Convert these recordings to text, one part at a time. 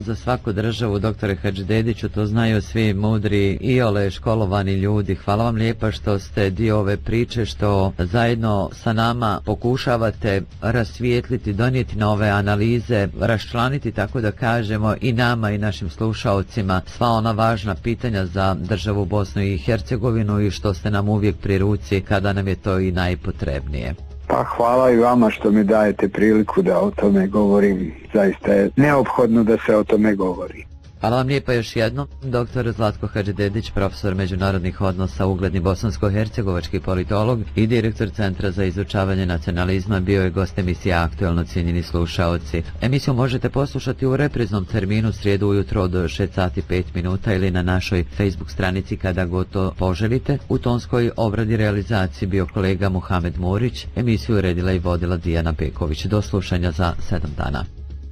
Za svaku državu, doktore Hadžidediću, to znaju svi mudri iole školovani ljudi. Hvala vam lijepa što ste dio ove priče, što zajedno sa nama pokušavate rasvijetliti, donijeti nove analize, raščlaniti, tako da kažemo, i nama i našim slušaocima sva ona važna pitanja za državu Bosnu i Hercegovinu i što ste nam uvijek pri ruci kada nam je to i najpotrebnije. Pa hvala i vama što mi dajete priliku da o tome govorim. Zaista je neophodno da se o tome govori. Hvala vam lijepa još jednom. Dr. Zlatko Hadžidedić, profesor međunarodnih odnosa, ugledni bosansko-hercegovački politolog i direktor Centra za izučavanje nacionalizma, bio je gost emisije Aktuelno, cijenjeni slušaoci. Emisiju možete poslušati u repriznom terminu srijedu ujutro od 6:05 ili na našoj Facebook stranici kada god to poželite. U tonskoj obradi realizaciji bio kolega Muhamed Murić, emisiju uredila i vodila Dijana Peković. Do slušanja za 7 dana.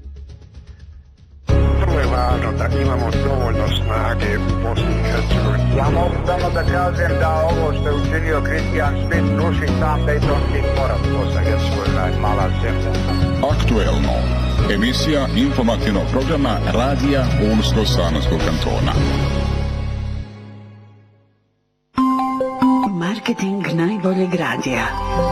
Važno da imamo dovoljno snage u Bosni i Hercegovini. Ja mogu samo da kažem da ovo što je učinio Christian Schmidt ruši sam Daytonski sporazum. Bosna i Hercegovina je mala zemlja. Aktuelno. Emisija informativnog programa Radija Unsko-Sanskog kantona. Marketing najboljeg radija.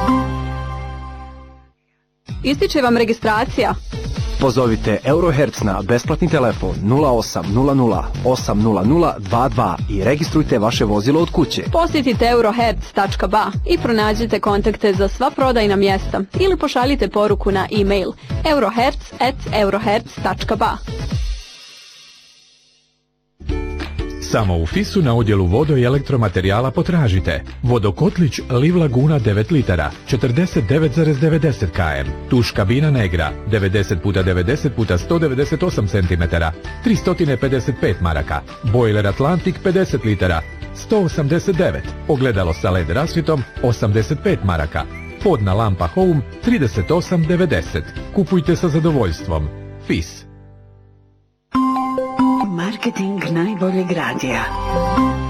Ističe vam registracija. Pozovite Eurohertz na besplatni telefon 0800 800 22 i registrujte vaše vozilo od kuće. Posjetite eurohertz.ba i pronađite kontakte za sva prodajna mjesta ili pošaljite poruku na e-mail eurohertz@eurohertz.ba. Samo u FIS-u na odjelu vodo i elektromaterijala potražite vodokotlić Liv Laguna 9 litara, 49,90 km, tuš kabina Negra, 90x90x198 cm, 355 maraka, bojler Atlantik 50 litara, 189, ogledalo sa LED rasvjetom 85 maraka, podna lampa Home 38,90. Kupujte sa zadovoljstvom. FIS. Marketing najboljeg radija.